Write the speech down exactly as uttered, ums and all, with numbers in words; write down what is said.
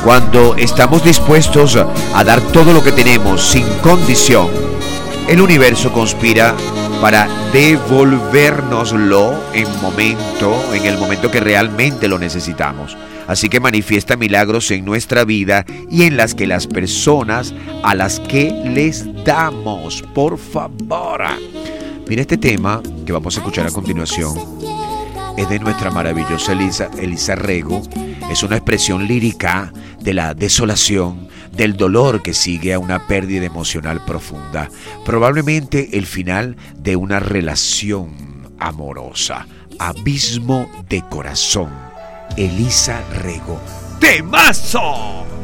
Cuando estamos dispuestos a dar todo lo que tenemos sin condición, el universo conspira para devolvérnoslo en momento, en el momento que realmente lo necesitamos. Así que manifiesta milagros en nuestra vida y en las que las personas a las que les damos. Por favor. Mira, este tema que vamos a escuchar a continuación es de nuestra maravillosa Elisa, Elisa Rego. Es una expresión lírica de la desolación, del dolor que sigue a una pérdida emocional profunda. Probablemente el final de una relación amorosa. Abismo de corazón. Elisa Rego. ¡Temazo!